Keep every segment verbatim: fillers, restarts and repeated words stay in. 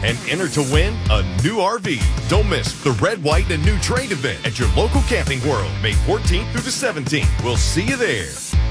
and enter to win a new R V. Don't miss the Red, White, and New Trade event at your local Camping World, May fourteenth through the seventeenth. We'll see you there.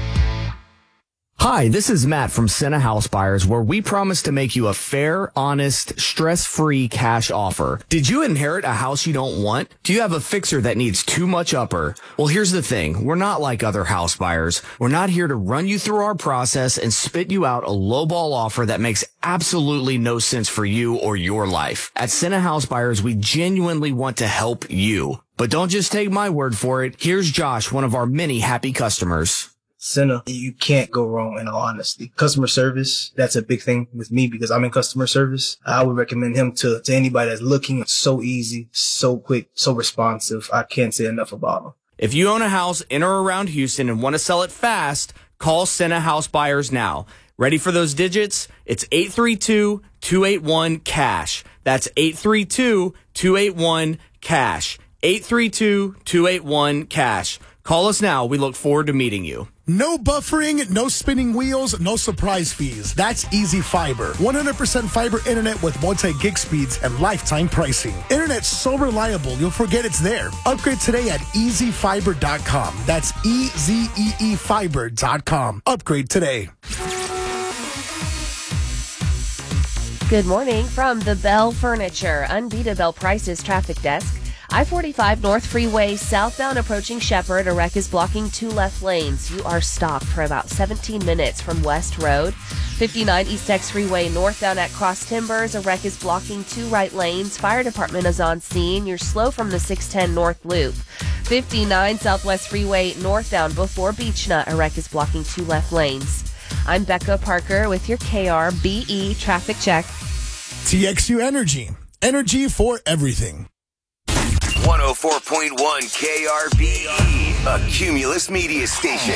Hi, this is Matt from Senna House Buyers, where we promise to make you a fair, honest, stress-free cash offer. Did you inherit a house you don't want? Do you have a fixer that needs too much upper? Well, here's the thing. We're not like other house buyers. We're not here to run you through our process and spit you out a lowball offer that makes absolutely no sense for you or your life. At Senna House Buyers, we genuinely want to help you. But don't just take my word for it. Here's Josh, one of our many happy customers. Senna, you can't go wrong in all honesty. Customer service, that's a big thing with me because I'm in customer service. I would recommend him to, to anybody that's looking. It's so easy, so quick, so responsive. I can't say enough about him. If you own a house in or around Houston and want to sell it fast, call Senna House Buyers now. Ready for those digits? It's eight three two, two eight one, cash. That's eight three two, two eight one, cash. eight three two, two eight one, cash. Call us now. We look forward to meeting you. No buffering, no spinning wheels, no surprise fees. That's Easy Fiber. one hundred percent fiber internet with multi-gig speeds and lifetime pricing. Internet so reliable, you'll forget it's there. Upgrade today at easy fiber dot com. That's E Z E E fiber dot com. Upgrade today. Good morning from the Bell Furniture, Unbeatable Prices Traffic Desk. I forty-five North Freeway southbound approaching Shepherd. A wreck is blocking two left lanes. You are stopped for about seventeen minutes from West Road. fifty-nine East X Freeway northbound at Cross Timbers. A wreck is blocking two right lanes. Fire department is on scene. You're slow from the six ten North Loop. fifty-nine Southwest Freeway northbound before Beech Nut. A wreck is blocking two left lanes. I'm Becca Parker with your K R B E traffic check. T X U Energy. Energy for everything. one oh four point one K R B E, a Cumulus media station.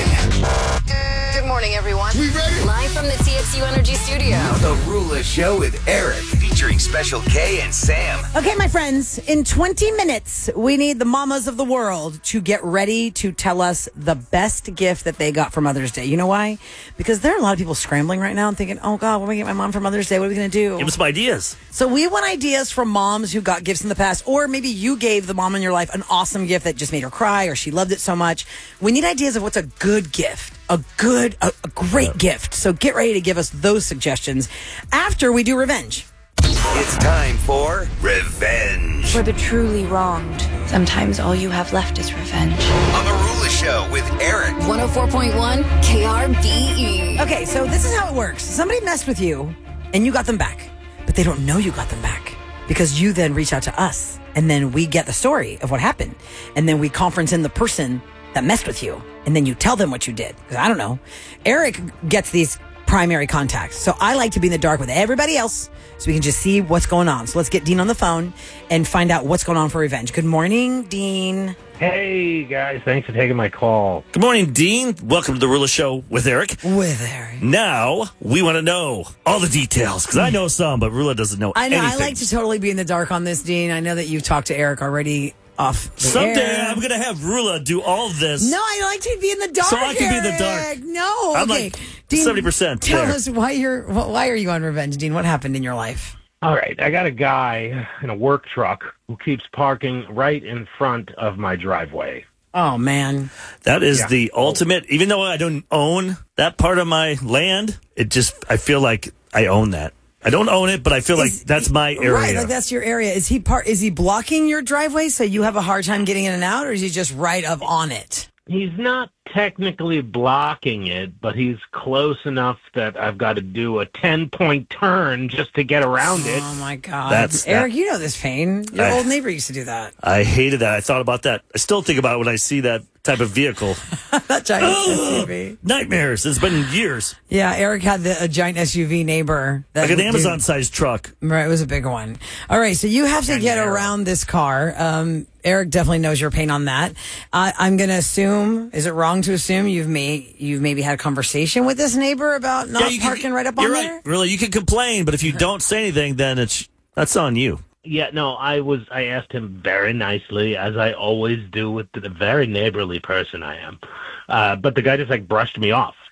Good morning, everyone. We ready? Live from the T X U Energy Studio. The Rula Show with Eric, featuring Special K and Sam. Okay, my friends, in twenty minutes, we need the mamas of the world to get ready to tell us the best gift that they got for Mother's Day. You know why? Because there are a lot of people scrambling right now and thinking, oh, God, what am I going to get my mom for Mother's Day? What are we going to do? Give us some ideas. So we want ideas from moms who got gifts in the past, or maybe you gave the mom in your life an awesome gift that just made her cry, or she loved it so much. We need ideas of what's a good gift. A good, a, a great yeah. gift. So get ready to give us those suggestions after we do Revenge. It's time for Revenge. For the truly wronged, sometimes all you have left is revenge. On The Rula Show with Eric. one oh four point one K R B E. Okay, so this is how it works. Somebody messed with you, and you got them back. But they don't know you got them back. Because you then reach out to us, and then we get the story of what happened. And then we conference in the person that messed with you. And then you tell them what you did. Because I don't know. Eric gets these primary contacts. So I like to be in the dark with everybody else so we can just see what's going on. So let's get Dean on the phone and find out what's going on for Revenge. Good morning, Dean. Hey, guys. Thanks for taking my call. Good morning, Dean. Welcome to the Rula Show with Eric. With Eric. Now, we want to know all the details, because I know some, but Rula doesn't know I know. anything. I like to totally be in the dark on this, Dean. I know that you've talked to Eric already off the Someday air. I'm going to have Rula do all this. No, I like to be in the dark. So I can be in the Eric. dark. No, I'm okay. like Dean, seventy percent Tell there. us why you're why are you on Revenge, Dean? What happened in your life? All right. I got a guy in a work truck who keeps parking right in front of my driveway. Oh, man. That is Yeah. the ultimate. Even though I don't own that part of my land, it just, I feel like I own that. I don't own it, but I feel Is- like that's my area. Right, like that's your area. Is he part? Is he blocking your driveway so you have a hard time getting in and out, or is he just right up on it? He's not technically blocking it, but he's close enough that I've got to do a ten-point turn just to get around it. Oh, my God. That's- Eric, that- you know this pain. Your I- old neighbor used to do that. I hated that. I thought about that. I still think about it when I see that type of vehicle. That giant S U V. Nightmares. It's been years. Yeah, Eric had the, a giant S U V neighbor. That Like an would do- Amazon-sized truck. Right, it was a big one. All right, so you have to get around this car. Um, Eric definitely knows your pain on that. Uh, I'm going to assume, is it wrong to assume you've made you've maybe had a conversation with this neighbor about not Yeah, you can- parking right up on You're there? right. Really, you can complain, but if you don't say anything, then it's that's on you. Yeah, no, I was. I asked him very nicely, as I always do with the very neighborly person I am. Uh, but the guy just like brushed me off.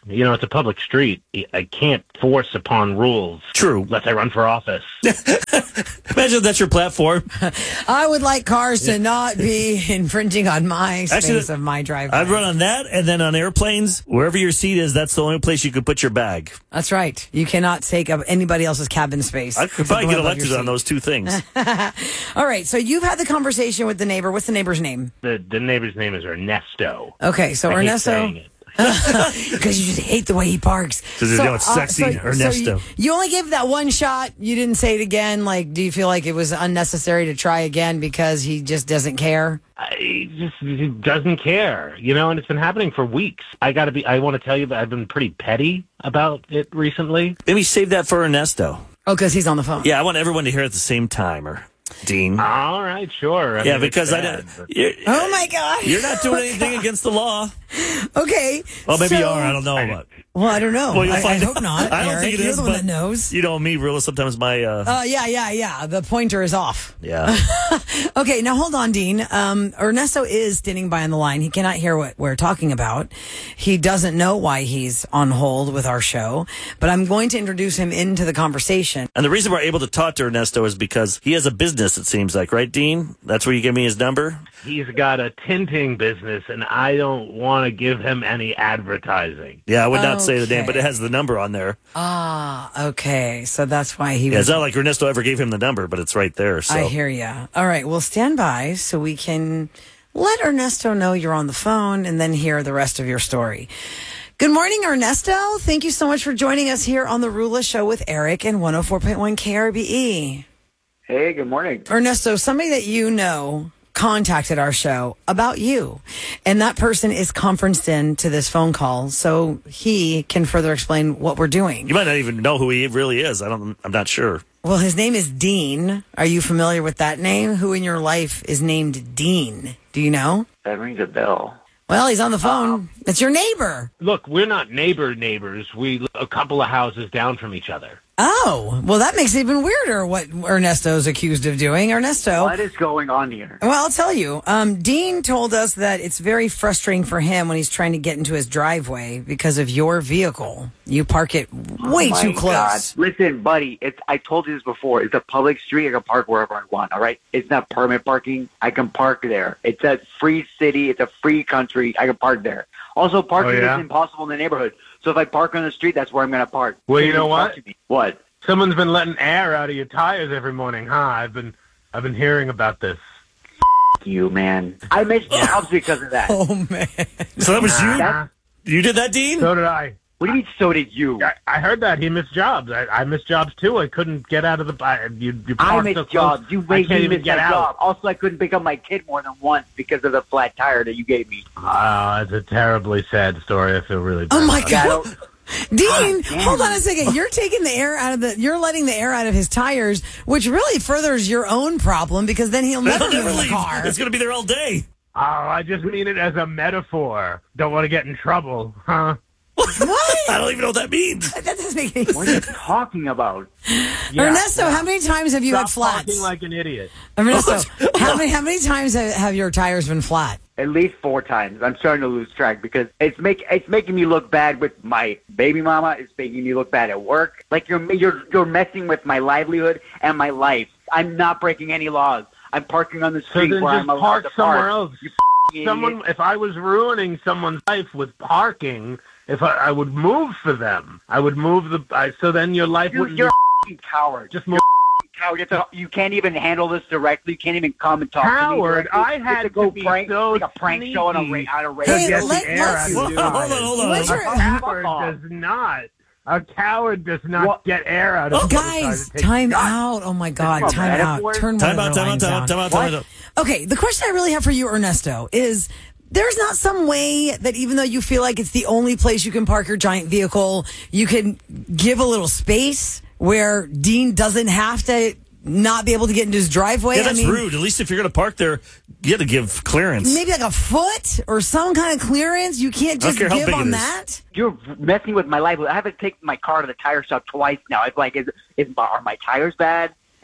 You know, it's a public street. I can't force upon rules. True. Unless I run for office. Imagine that's your platform. I would like cars to not be infringing on my space Actually, of my driveway. I'd run on that, and then on airplanes, wherever your seat is, that's the only place you could put your bag. That's right. You cannot take up anybody else's cabin space. I could probably get elected on those two things. All right, so you've had the conversation with the neighbor. What's the neighbor's name? The the neighbor's name is Ernesto. Okay, so I hate Ernesto. saying it. Because you just hate the way he parks. Because you know it's sexy, uh, so, Ernesto. So you, you only gave that one shot. You didn't say it again. Like, do you feel like it was unnecessary to try again because he just doesn't care? I just he doesn't care, you know, and it's been happening for weeks. I got to be. I want to tell you that I've been pretty petty about it recently. Maybe save that for Ernesto. Oh, because he's on the phone. Yeah, I want everyone to hear it at the same time, or Dean. All right, sure. I yeah, mean, because I bad, don't. You're- Oh my God! You're not doing anything against the law. Okay. Well, maybe so- you are. I don't know. But, Well, I don't know. well, you'll I, find I out. hope not. I don't Eric. think it You're is, the one but that knows. you know me, really. Sometimes my. Uh, Uh, yeah, yeah, yeah. The pointer is off. yeah. Okay, now hold on, Dean. Um, Ernesto is standing by on the line. He cannot hear what we're talking about. He doesn't know why he's on hold with our show, but I'm going to introduce him into the conversation. And the reason we're able to talk to Ernesto is because he has a business, it seems like, right, Dean? That's where you give me his number? He's got a tinting business, and I don't want to give him any advertising. Yeah, I would not say the name, Okay. but it has the number on there. Ah, okay. So that's why he Yeah, was. it's not like Ernesto ever gave him the number, but it's right there. So. I hear ya. All right, well, stand by so we can let Ernesto know you're on the phone and then hear the rest of your story. Good morning, Ernesto. Thank you so much for joining us here on the Rula Show with Eric and one oh four point one K R B E. Hey, good morning. Ernesto, somebody that you know contacted our show about you, and that person is conferenced in to this phone call so he can further explain what we're doing. You might not even know who he really is. I don't. I'm not sure. Well, his name is Dean. Are you familiar with that name? Who in your life is named Dean? Do you know? That rings a bell. Well, he's on the phone. It's your neighbor. Look, we're not neighbor neighbors. We live a couple of houses down from each other. Oh, well, that makes it even weirder what Ernesto's accused of doing. Ernesto. What is going on here? Well, I'll tell you. Um, Dean told us that it's very frustrating for him when he's trying to get into his driveway because of your vehicle. You park it way Oh my too close. God. Listen, buddy, it's I told you this before. It's a public street. I can park wherever I want, all right? It's not permit parking. I can park there. It's a free city. It's a free country. I can park there. Also, parking Oh, yeah? is impossible in the neighborhood. So if I park on the street, that's where I'm going to park. Well, you Can't know even what? talk to me. What? Someone's been letting air out of your tires every morning, huh? I've been, I've been hearing about this. You, man. I missed jobs because of that. Oh, man. So that was you. That- You did that, Dean? So did I. What do you mean, so did you? I, I heard that he missed jobs. I, I missed jobs too. I couldn't get out of the. I, you, you I parked missed so close, jobs. You I made can't me even miss get that out. job. Also, I couldn't pick up my kid more than once because of the flat tire that you gave me. Ah, it's a terribly sad story. I feel really bad. Oh, my about God. it. Dean, damn. hold on a second. You're taking the air out of the, you're letting the air out of his tires, which really furthers your own problem because then he'll never They'll move the leave. car. It's going to be there all day. Oh, I just mean it as a metaphor. Don't want to get in trouble, huh? What? I don't even know what that means. That doesn't make any What are you sense. talking about? Yeah, Ernesto, yeah. how many times have you Stop had flats? talking like an idiot. Ernesto, how many how many times have, have your tires been flat? At least four times. I'm starting to lose track because it's make it's making me look bad with my baby mama. It's making me look bad at work. Like you're you're you're messing with my livelihood and my life. I'm not breaking any laws. I'm parking on the So street then where just I'm allowed park to somewhere park. else. You f***ing Someone, idiot. if I was ruining someone's life with parking, if I, I would move for them, I would move the. I, so then your life You, wouldn't you're be a f***ing coward. just You're move. a f***ing coward. You, have to- you can't even handle this directly. You can't even come and talk Coward, to me. I directly. You had have to go to be prank, so like a prank show on a, sneaky. ra- on a radio. Hey, Get let- the air let's- out of Hold your on, tires. hold on, hold on. What's A your- coward Fuck off. does not. A coward does not What? get air out of his tires. Guys, It takes time guts. out. Oh my God, This is a time out. metaphor? Turn one Time of out, their time out, lines time down. out, time out, time out. Okay, the question I really have for you, Ernesto, is there's not some way that even though you feel like it's the only place you can park your giant vehicle, you can give a little space where Dean doesn't have to not be able to get into his driveway? Yeah, that's I mean, rude. At least if you're going to park there, you got to give clearance. maybe like a foot or some kind of clearance. You can't I don't just care how give big it on is. that. You're messing with my livelihood. I haven't taken my car to the tire shop twice now. It's like, is, is are my tires bad?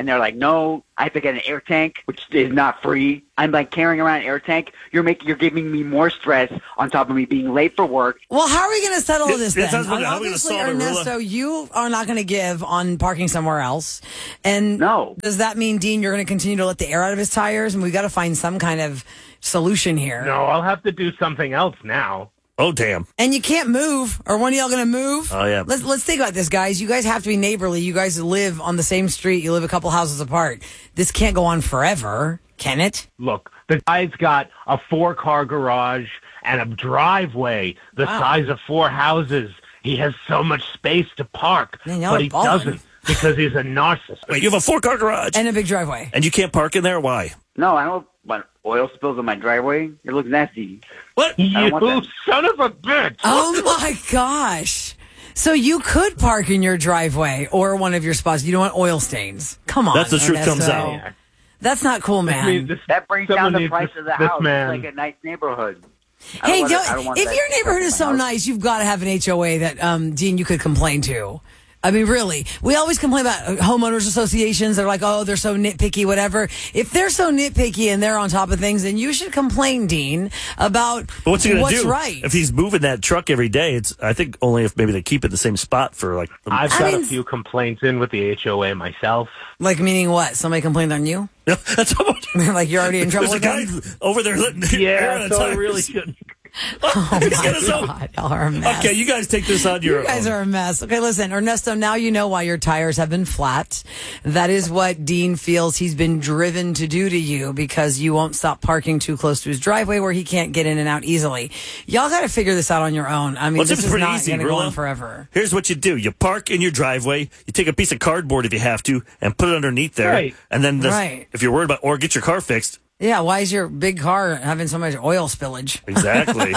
And they're like, no, I have to get an air tank, which is not free. I'm like carrying around an air tank. You're making, you're giving me more stress on top of me being late for work. Well, how are we going to settle It- this it then? sounds like- how are we gonna Obviously, solve it, Rula? Ernesto, you are not going to give on parking somewhere else. And No. does that mean, Dean, you're going to continue to let the air out of his tires? And we've got to find some kind of solution here. No, I'll have to do something else now. Oh, damn. And you can't move. Or when are y'all going to move? Oh, yeah. Let's let's think about this, guys. You guys have to be neighborly. You guys live on the same street. You live a couple houses apart. This can't go on forever, can it? Look, the guy's got a four-car garage and a driveway the Wow. size of four houses. He has so much space to park, Man, y'all but are he balling. doesn't because he's a narcissist. Wait, you have a four-car garage? And a big driveway. And you can't park in there? Why? No, I don't want oil spills on my driveway. It looks nasty. What? You I don't want that. son of a bitch! Oh, my gosh. So you could park in your driveway or one of your spots. You don't want oil stains. Come on. That's the truth comes Ernesto. out. That's not cool, man. I mean, this, That brings down someone the needs price this- of the this house. man. It's like a nice neighborhood. I Hey, want don't, it- I don't want if that your neighborhood stuff is in so my house. nice, you've got to have an H O A that, um, Dean, you could complain to. I mean, really, we always complain about homeowners associations. They're like, oh, they're so nitpicky, whatever. If they're so nitpicky and they're on top of things, then you should complain, Dean, about But what's he going to what's do? right. If he's moving that truck every day, it's I think only if maybe they keep it in the same spot for like. I've I got mean- a few complaints in with the H O A myself. Like, meaning what? Somebody complained on you? That's what, Like, you're already in trouble there's a with guy them? over there letting air on Yeah, the so I tires. really shouldn't. Oh, He's my got his own- God. Y'all are a mess. Okay, you guys take this on your You guys own. are a mess. Okay, listen, Ernesto, now you know why your tires have been flat. That is what Dean feels he's been driven to do to you because you won't stop parking too close to his driveway where he can't get in and out easily. Y'all got to figure this out on your own. I mean, Well, this it's is pretty not easy, going to go Rilla. on forever. Here's what you do: you park in your driveway, you take a piece of cardboard if you have to, and put it underneath there, Right. and then this, Right. if you're worried about, or get your car fixed. Yeah, why is your big car having so much oil spillage? Exactly.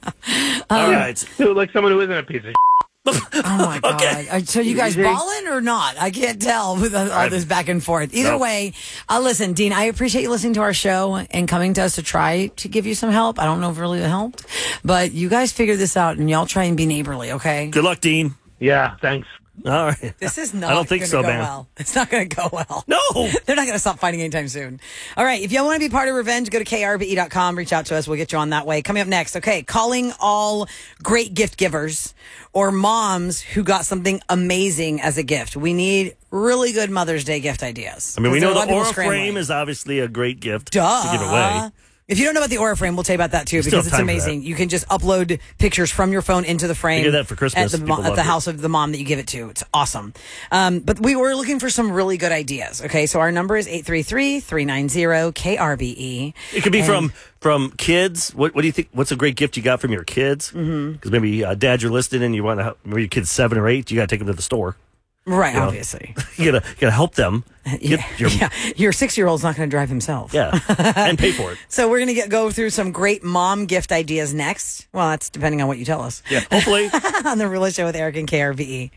All right. Dude, like someone who isn't a piece of Oh my God. Okay. Uh, So you guys Easy. balling or not? I can't tell with all I- this back and forth. Either Nope. way, uh, listen, Dean, I appreciate you listening to our show and coming to us to try to give you some help. I don't know if it really helped, but you guys figure this out and y'all try and be neighborly, okay? Good luck, Dean. Yeah, thanks. All right. This is not I don't think gonna so, go man. well. It's not going to go well. No. They're not going to stop fighting anytime soon. All right. If y'all want to be part of Revenge, go to K R B E dot com. Reach out to us. We'll get you on that way. Coming up next. Okay. Calling all great gift givers or moms who got something amazing as a gift. We need really good Mother's Day gift ideas. I mean, we 'Cause there know are a lot the of people Aura scrambling. frame is obviously a great gift Duh. to give away. If you don't know about the Aura frame, we'll tell you about that too, You still because have it's time for amazing. You can just upload pictures from your phone into the frame. I did that for Christmas. at the, People mo- at loved the it. house of the mom that you give it to. It's awesome. Um, but we were looking for some really good ideas. Okay, so our number is eight three three, three nine zero, K R B E. It could be And- from from kids. What what do you think? What's a great gift you got from your kids? Because mm-hmm. maybe uh, dad, you're listening, and you want to help. Maybe your kid's seven or eight. You got to take them to the store. Right, You know? obviously. You gotta you gotta help them. Get Yeah, your, yeah. Your six-year-old's not going to drive himself. yeah, and pay for it. So we're going to get go through some great mom gift ideas next. Well, that's depending on what you tell us. Yeah, hopefully. On the Rula Show with Eric and K R B E.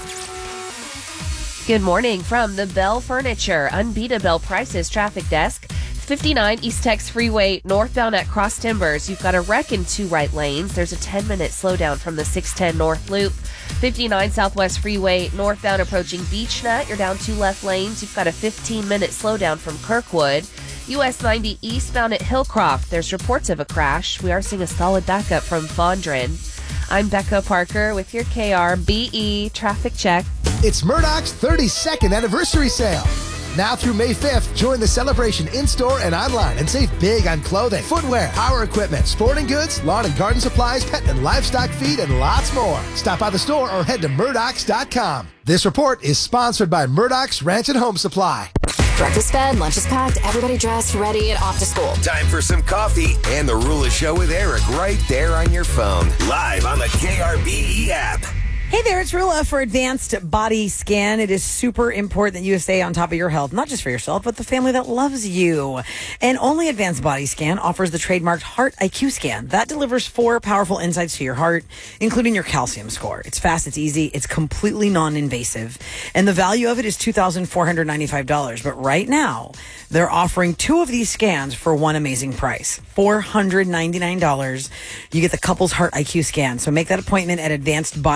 Good morning from the Bell Furniture Unbeatable Prices Traffic Desk. fifty-nine East Tex Freeway northbound at Cross Timbers. You've got a wreck in two right lanes. There's a ten-minute slowdown from the six ten North Loop. fifty-nine Southwest Freeway northbound approaching Beechnut. You're down two left lanes. You've got a fifteen-minute slowdown from Kirkwood. U S ninety eastbound at Hillcroft. There's reports of a crash. We are seeing a solid backup from Fondren. I'm Becca Parker with your K R B E traffic check. It's Murdoch's thirty-second anniversary sale. Now through May fifth, join the celebration in-store and online and save big on clothing, footwear, power equipment, sporting goods, lawn and garden supplies, pet and livestock feed, and lots more. Stop by the store or head to Murdochs dot com. This report is sponsored by Murdoch's Ranch and Home Supply. Breakfast fed, lunch is packed, everybody dressed, ready, and off to school. Time for some coffee and the Rula Show with Eric right there on your phone. Live on the K R B E app. Hey there, it's Rula for Advanced Body Scan. It is super important that you stay on top of your health, not just for yourself, but the family that loves you. And only Advanced Body Scan offers the trademarked Heart I Q scan. That delivers four powerful insights to your heart, including your calcium score. It's fast, it's easy, it's completely non-invasive. And the value of it is two thousand four hundred ninety-five dollars. But right now, they're offering two of these scans for one amazing price, four hundred ninety-nine dollars. You get the couple's Heart I Q scan. So make that appointment at advanced body scan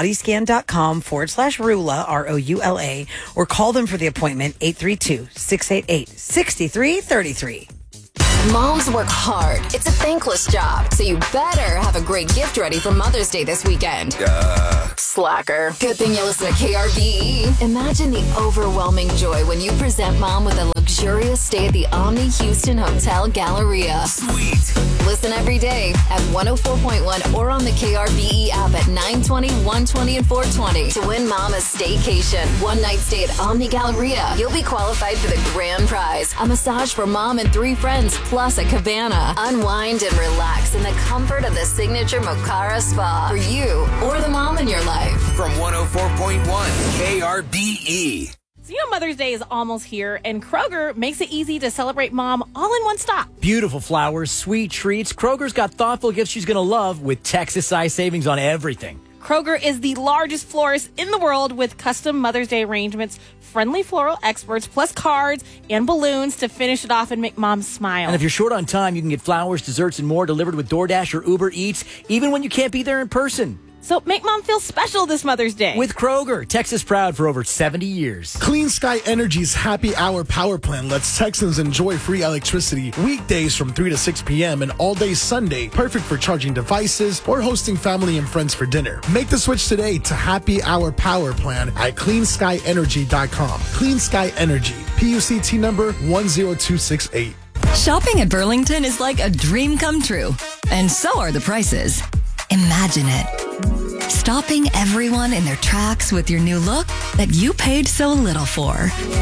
K-R-B-E-N.com forward slash Rula, R O U L A, or call them for the appointment, eight three two, six eight eight, six three three three. Moms work hard. It's a thankless job, so you better have a great gift ready for Mother's Day this weekend. Uh. Slacker. Good thing you listen to K R B E. Imagine the overwhelming joy when you present Mom with a luxurious stay at the Omni Houston Hotel Galleria. Sweet. Listen every day at one oh four point one or on the K R B E app at nine twenty, one twenty, and four twenty to win Mom a staycation. One night stay at Omni Galleria. You'll be qualified for the grand prize, a massage for Mom and three friends, plus a cabana. Unwind and relax in the comfort of the signature Mocara Spa for you or the mom in your life. From one oh four point one K R B E. So you know Mother's Day is almost here, and Kroger makes it easy to celebrate Mom all in one stop. Beautiful flowers, sweet treats. Kroger's got thoughtful gifts she's going to love with Texas-size savings on everything. Kroger is the largest florist in the world with custom Mother's Day arrangements, friendly floral experts, plus cards and balloons to finish it off and make Mom smile. And if you're short on time, you can get flowers, desserts, and more delivered with DoorDash or Uber Eats, even when you can't be there in person. So make Mom feel special this Mother's Day. With Kroger, Texas proud for over seventy years. Clean Sky Energy's Happy Hour Power Plan lets Texans enjoy free electricity weekdays from three to six p.m. and all day Sunday, perfect for charging devices or hosting family and friends for dinner. Make the switch today to Happy Hour Power Plan at clean sky energy dot com. Clean Sky Energy, P U C T number one zero two six eight. Shopping at Burlington is like a dream come true, and so are the prices. Imagine it. Stopping everyone in their tracks with your new look that you paid so little for.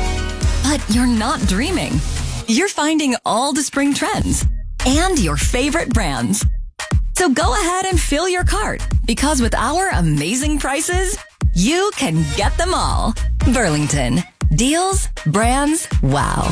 But you're not dreaming. You're finding all the spring trends and your favorite brands. So go ahead and fill your cart, because with our amazing prices, you can get them all. Burlington. Deals, brands, wow.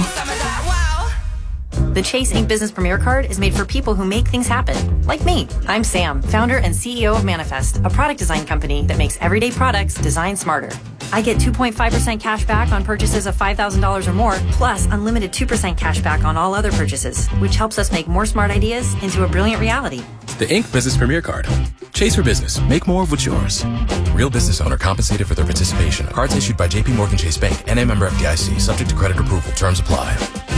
The Chase Ink Business Premier Card is made for people who make things happen, like me. I'm Sam, founder and C E O of Manifest, a product design company that makes everyday products designed smarter. I get two point five percent cash back on purchases of five thousand dollars or more, plus unlimited two percent cash back on all other purchases, which helps us make more smart ideas into a brilliant reality. The Ink Business Premier Card. Chase for business. Make more of what's yours. Real business owner compensated for their participation. Cards issued by J P Morgan Chase Bank, N A member F D I C. Subject to credit approval. Terms apply.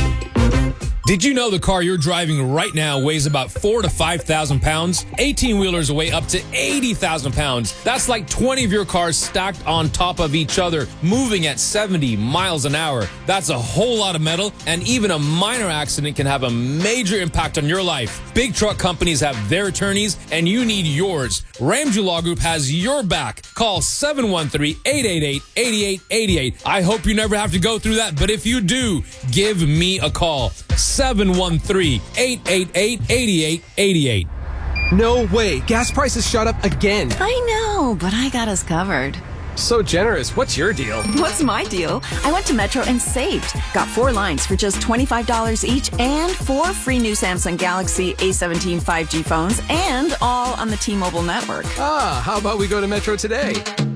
Did you know the car you're driving right now weighs about four to five thousand pounds? eighteen-wheelers weigh up to eighty thousand pounds. That's like twenty of your cars stacked on top of each other, moving at seventy miles an hour. That's a whole lot of metal, and even a minor accident can have a major impact on your life. Big truck companies have their attorneys, and you need yours. Ramsey Law Group has your back. Call seven one three, eight eight eight, eight eight eight eight. I hope you never have to go through that, but if you do, give me a call. seven one three, eight eight eight, eight eight eight eight. No way. Gas prices shot up again. I know, but I got us covered. So generous. What's your deal? What's my deal? I went to Metro and saved. Got four lines for just twenty-five dollars each and four free new Samsung Galaxy A seventeen five G phones, and all on the T-Mobile network. Ah, how about we go to Metro today?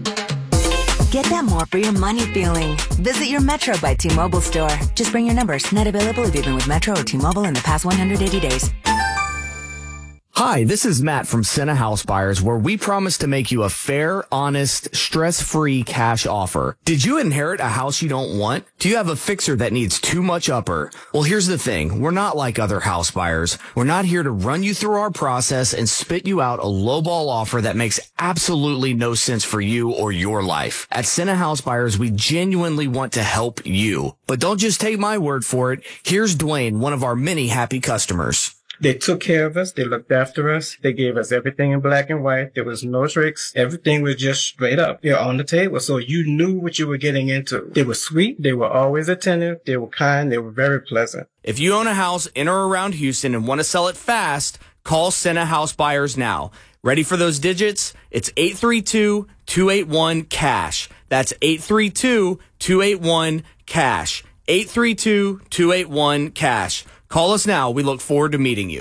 Get that more for your money feeling. Visit your Metro by T-Mobile store. Just bring your numbers. Net available if you've been with Metro or T-Mobile in the past one hundred eighty days. Hi, this is Matt from Sena House Buyers, where we promise to make you a fair, honest, stress-free cash offer. Did you inherit a house you don't want? Do you have a fixer that needs too much upper? Well, here's the thing. We're not like other house buyers. We're not here to run you through our process and spit you out a lowball offer that makes absolutely no sense for you or your life. At Sena House Buyers, we genuinely want to help you. But don't just take my word for it. Here's Dwayne, one of our many happy customers. They took care of us. They looked after us. They gave us everything in black and white. There was no tricks. Everything was just straight up. You're on the table. So you knew what you were getting into. They were sweet. They were always attentive. They were kind. They were very pleasant. If you own a house in or around Houston and want to sell it fast, call Sena House Buyers now. Ready for those digits? It's eight three two, two eight one, cash. That's eight three two, two eight one, cash. eight three two, two eight one, cash. Call us now. We look forward to meeting you.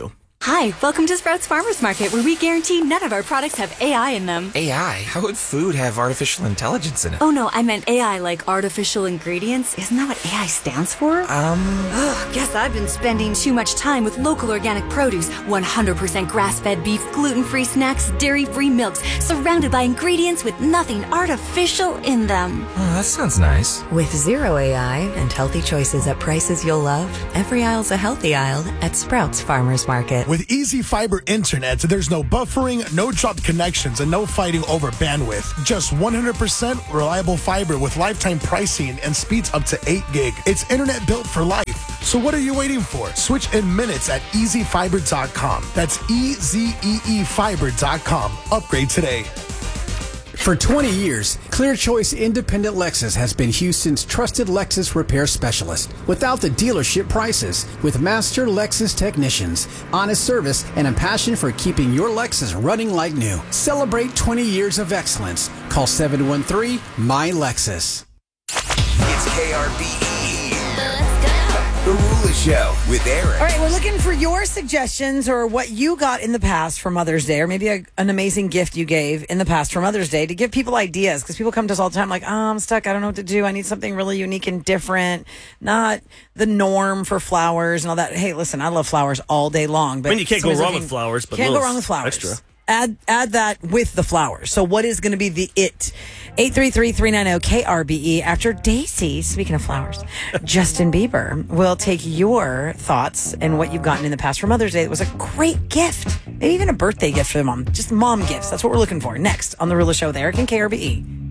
Hi, welcome to Sprouts Farmers Market, where we guarantee none of our products have A I in them. A I? How would food have artificial intelligence in it? Oh no, I meant A I like artificial ingredients. Isn't that what A I stands for? Um... Ugh, guess I've been spending too much time with local organic produce, one hundred percent grass-fed beef, gluten-free snacks, dairy-free milks, surrounded by ingredients with nothing artificial in them. Oh, that sounds nice. With zero A I and healthy choices at prices you'll love, every aisle's a healthy aisle at Sprouts Farmers Market. With Easy Fiber Internet, there's no buffering, no dropped connections, and no fighting over bandwidth. Just one hundred percent reliable fiber with lifetime pricing and speeds up to eight gig. It's internet built for life. So what are you waiting for? Switch in minutes at easy fiber dot com. That's E Z E E fiber dot com. Upgrade today. For twenty years, Clear Choice Independent Lexus has been Houston's trusted Lexus repair specialist. Without the dealership prices, with master Lexus technicians, honest service, and a passion for keeping your Lexus running like new. Celebrate twenty years of excellence. Call seven one three, M Y Lexus. It's K R B E. The Rula Show with Eric. All right, we're looking for your suggestions or what you got in the past for Mother's Day, or maybe a, an amazing gift you gave in the past for Mother's Day, to give people ideas, because people come to us all the time like, oh, I'm stuck, I don't know what to do, I need something really unique and different, not the norm for flowers and all that. Hey, listen, I love flowers all day long. But I mean, you can't go wrong looking, with flowers, but can't little go wrong with flowers. Extra. Add add that with the flowers. So what is going to be the it? eight three three, three nine zero, K R B E. After Daisy, speaking of flowers, Justin Bieber will take your thoughts and what you've gotten in the past for Mother's Day. It was a great gift. Maybe even a birthday gift for the mom. Just mom gifts. That's what we're looking for. Next on The Rula Show with Eric and K R B E.